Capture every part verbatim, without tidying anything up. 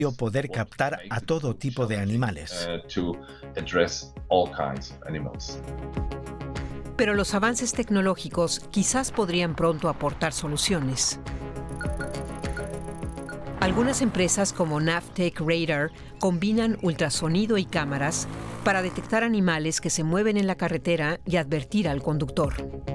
poder captar a todo tipo de animales. Pero los avances tecnológicos quizás podrían pronto aportar soluciones. Algunas empresas como Navtech Radar combinan ultrasonido y cámaras para detectar animales que se mueven en la carretera y advertir al conductor.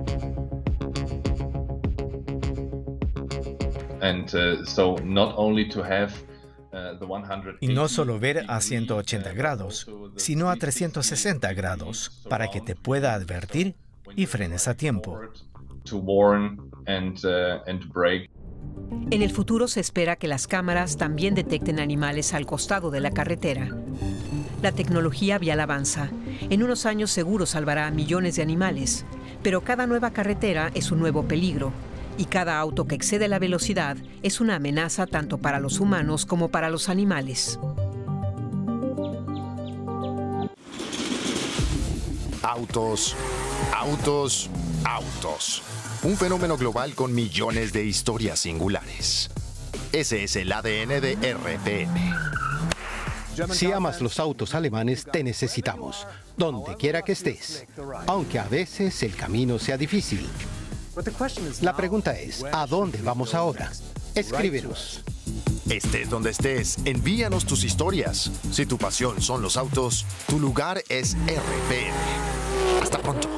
And, uh, so not only to have, uh, the one hundred eighty Y no solo ver a ciento ochenta grados, sino a trescientos sesenta grados, para que te pueda advertir y frenes a tiempo. to warn and, uh, and brake. En el futuro se espera que las cámaras también detecten animales al costado de la carretera. La tecnología vial avanza. En unos años seguro salvará a millones de animales, pero cada nueva carretera es un nuevo peligro y cada auto que excede la velocidad es una amenaza tanto para los humanos como para los animales. Autos, autos, autos. Un fenómeno global con millones de historias singulares. Ese es el A D N de R P M. Si amas los autos alemanes, te necesitamos, donde quiera que estés, aunque a veces el camino sea difícil. La pregunta es, ¿a dónde vamos ahora? Escríbenos. Estés donde estés, envíanos tus historias. Si tu pasión son los autos, tu lugar es R P M. Hasta pronto.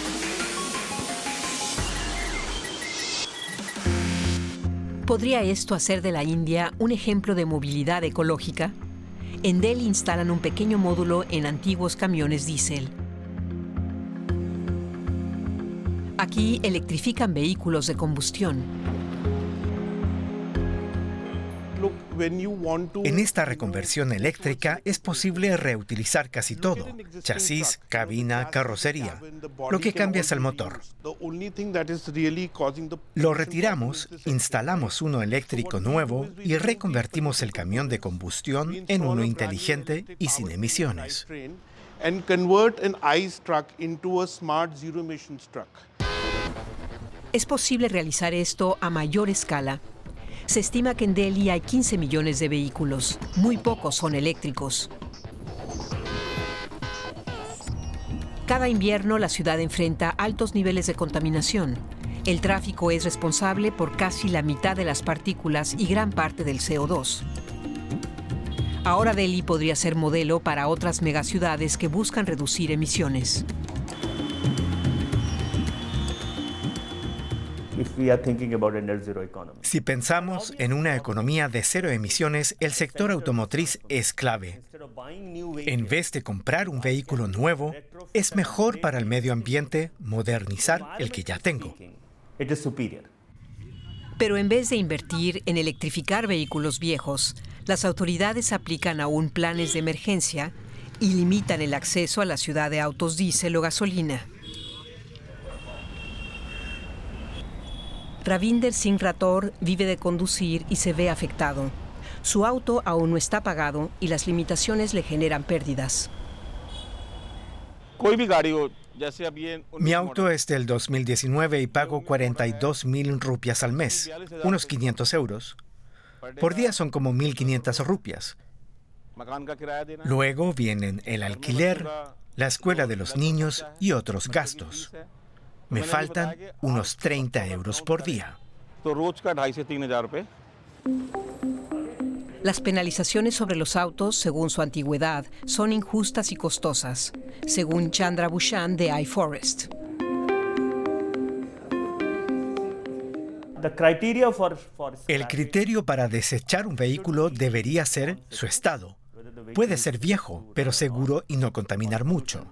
¿Podría esto hacer de la India un ejemplo de movilidad ecológica? En Delhi instalan un pequeño módulo en antiguos camiones diésel. Aquí electrifican vehículos de combustión. En esta reconversión eléctrica es posible reutilizar casi todo: chasis, cabina, carrocería. Lo que cambia es el motor. Lo retiramos, instalamos uno eléctrico nuevo y reconvertimos el camión de combustión en uno inteligente y sin emisiones. Es posible realizar esto a mayor escala. Se estima que en Delhi hay quince millones de vehículos. Muy pocos son eléctricos. Cada invierno la ciudad enfrenta altos niveles de contaminación. El tráfico es responsable por casi la mitad de las partículas y gran parte del C O dos. Ahora Delhi podría ser modelo para otras megaciudades que buscan reducir emisiones. Si pensamos en una economía de cero emisiones, el sector automotriz es clave. En vez de comprar un vehículo nuevo, es mejor para el medio ambiente modernizar el que ya tengo. Pero en vez de invertir en electrificar vehículos viejos, las autoridades aplican aún planes de emergencia y limitan el acceso a la ciudad de autos diésel o gasolina. Ravinder Singh Rathore vive de conducir y se ve afectado. Su auto aún no está pagado y las limitaciones le generan pérdidas. Mi auto es del dos mil diecinueve y pago cuarenta y dos mil rupias al mes, unos quinientos euros. Por día son como mil quinientas rupias. Luego vienen el alquiler, la escuela de los niños y otros gastos. Me faltan unos treinta euros por día. Las penalizaciones sobre los autos, según su antigüedad, son injustas y costosas, según Chandra Bhushan de iForest. El criterio para desechar un vehículo debería ser su estado. Puede ser viejo, pero seguro y no contaminar mucho.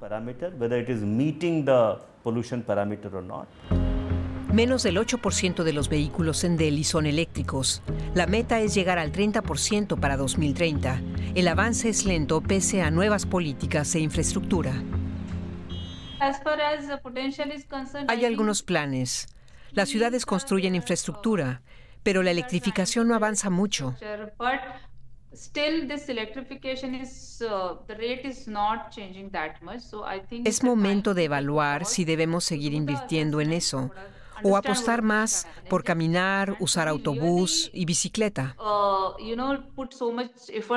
Menos del ocho por ciento de los vehículos en Delhi son eléctricos. La meta es llegar al treinta por ciento para dos mil treinta. El avance es lento pese a nuevas políticas e infraestructura. Hay algunos planes. Las ciudades construyen infraestructura, pero la electrificación no avanza mucho. Es momento de evaluar si debemos seguir invirtiendo en eso o apostar más por caminar, usar autobús y bicicleta.